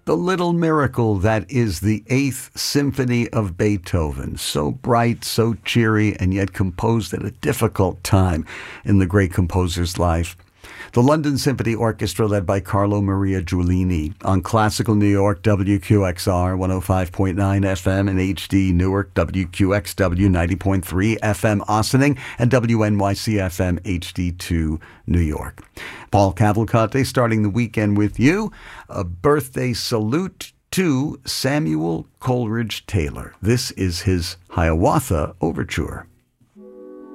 The little miracle that is the Eighth Symphony of Beethoven. So bright, so cheery, and yet composed at a difficult time in the great composer's life. The London Symphony Orchestra, led by Carlo Maria Giulini, on Classical New York, WQXR 105.9 FM, and HD Newark, WQXW 90.3 FM Ossining, and WNYC FM HD2 New York. Paul Cavalcante starting the weekend with you. A birthday salute to Samuel Coleridge Taylor. This is his Hiawatha Overture.